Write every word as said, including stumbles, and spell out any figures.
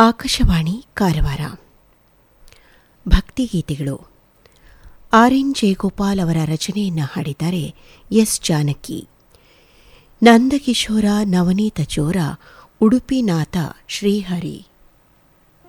ಆಕಾಶವಾಣಿ ಕಾರವಾರ. ಭಕ್ತಿಗೀತೆಗಳು. R N Jayagopal ಅವರ ರಚನೆಯನ್ನು ಹಾಡಿದ್ದಾರೆ ಎಸ್ ಜಾನಕಿ. ನಂದಕಿಶೋರ ನವನೀತ ಚೋರ ಉಡುಪಿನಾಥ ಶ್ರೀಹರಿ.